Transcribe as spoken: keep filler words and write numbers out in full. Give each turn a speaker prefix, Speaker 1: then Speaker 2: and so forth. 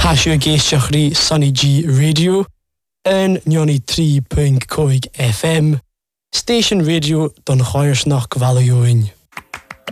Speaker 1: Tasio géisteachrí Sunny G Radio en ninety three point five F M Station Radio don Choirsnach Gvalioin.